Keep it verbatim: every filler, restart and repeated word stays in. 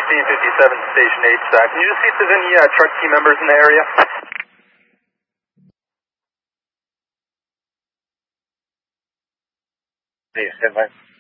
sixteen fifty-seven, Station H. Uh, can you just see if there's any uh, truck team members in the area? Hey, stand by.